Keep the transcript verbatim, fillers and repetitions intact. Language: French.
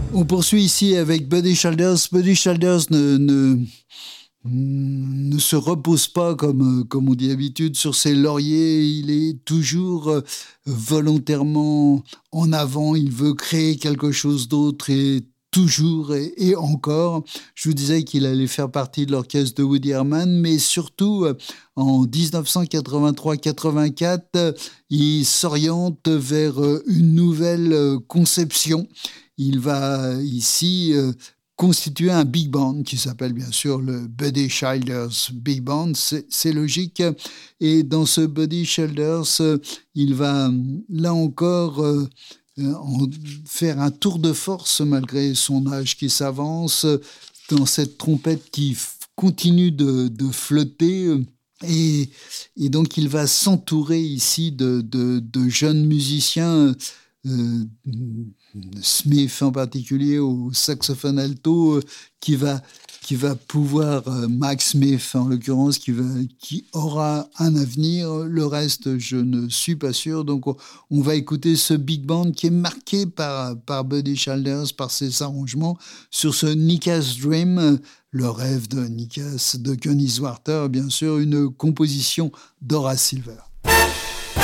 On poursuit ici avec Buddy Childers. Buddy Childers ne, ne, ne se repose pas, comme, comme on dit d'habitude, sur ses lauriers. Il est toujours volontairement en avant. Il veut créer quelque chose d'autre et toujours et, et encore. Je vous disais qu'il allait faire partie de l'orchestre de Woody Herman, mais surtout en dix-neuf cent quatre-vingt-trois quatre-vingt-quatre, il s'oriente vers une nouvelle conception. Il va ici euh, constituer un big band qui s'appelle bien sûr le Buddy Childers Big Band, c'est, c'est logique. Et dans ce Buddy Childers, euh, il va là encore euh, en faire un tour de force malgré son âge qui s'avance, dans cette trompette qui f- continue de, de flotter. Et, et donc il va s'entourer ici de, de, de jeunes musiciens, euh, Smith en particulier au saxophone alto, euh, qui va qui va pouvoir, euh, Max Smith en l'occurrence, qui va qui aura un avenir. Le reste, je ne suis pas sûr. Donc on, on va écouter ce big band qui est marqué par par Buddy Childers, par ses arrangements sur ce Nica's Dream, le rêve de Nicas de Kenny Swarter, bien sûr, une composition d'Horace Silver.